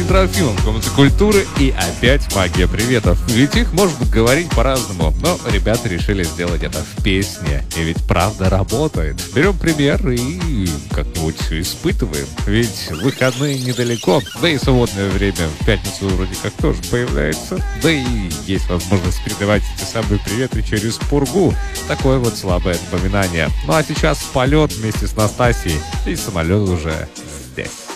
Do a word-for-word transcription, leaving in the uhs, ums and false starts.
Трофимов, комната культуры и опять магия приветов. Ведь их можно говорить по-разному, но ребята решили сделать это в песне. И ведь правда работает. Берем пример и как-нибудь испытываем. Ведь выходные недалеко, да и свободное время в пятницу вроде как тоже появляется. Да и есть возможность передавать эти самые приветы через пургу. Такое вот слабое напоминание. Ну а сейчас полет вместе с Настасьей, и самолет уже здесь.